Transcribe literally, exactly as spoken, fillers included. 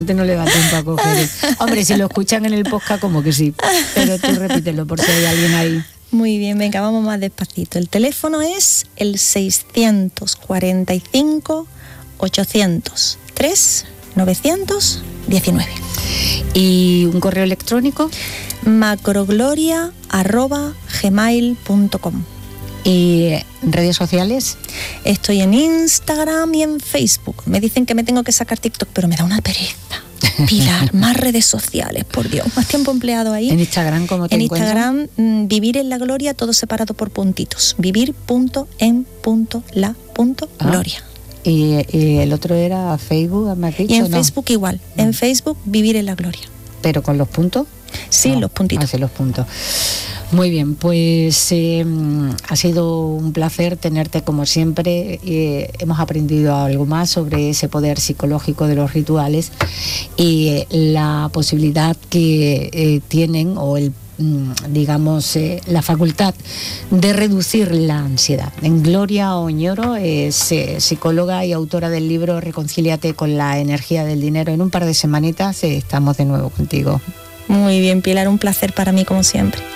No le da tiempo a coger. Hombre, si lo escuchan en el podcast, como que sí. Pero tú repítelo por si hay alguien ahí. Muy bien, venga, vamos más despacito. El teléfono es el seiscientos cuarenta y cinco, ochocientos tres, novecientos diecinueve. ¿Y un correo electrónico? macrogloria arroba gmail punto com. ¿Y redes sociales? Estoy en Instagram y en Facebook. Me dicen que me tengo que sacar TikTok, pero me da una pereza. Pilar, más redes sociales, por Dios, más tiempo empleado ahí. ¿En Instagram cómo te En encuentras? Instagram, mmm, Vivir en la Gloria, todo separado por puntitos. Vivir punto en punto la punto gloria. ¿Y, ¿Y el otro era Facebook, me has dicho? Y en ¿no? Facebook igual. Mm. En Facebook, Vivir en la Gloria. ¿Pero con los puntos? Sí, no, los puntitos. Hace los puntos. Muy bien, pues eh, ha sido un placer tenerte como siempre. Eh, hemos aprendido algo más sobre ese poder psicológico de los rituales y eh, la posibilidad que eh, tienen o el digamos, eh, la facultad de reducir la ansiedad. En Gloria Oñoro es eh, psicóloga y autora del libro Reconcíliate con la energía del dinero. En un par de semanitas eh, estamos de nuevo contigo. Muy bien, Pilar, un placer para mí como siempre.